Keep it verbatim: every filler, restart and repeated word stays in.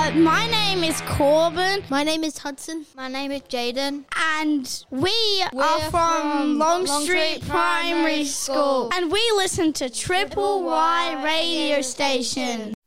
Uh, my name is Corbin. My name is Hudson. My name is Jaden. And we We're are from, from Long Long Street Street Primary Primary School. School. And we listen to Triple Y Radio Station.